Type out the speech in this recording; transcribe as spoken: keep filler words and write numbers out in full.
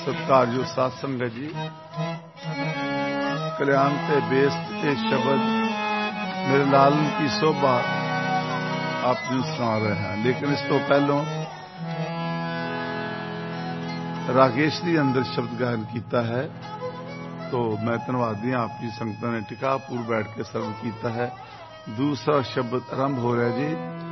सत्कारयोग साध संगत जी, कल्याण ते बेस्त ते शब्द मेरे लालन की शोभा आप जी सुना रहे हैं। लेकिन इस तो पहलों राकेश जी अंदर शब्द गायन किया है, तो मैं धन्यवादी आप जी संगतां ने टिकापूर बैठ के सर्व किया है। दूसरा शब्द आरंभ हो रहा जी।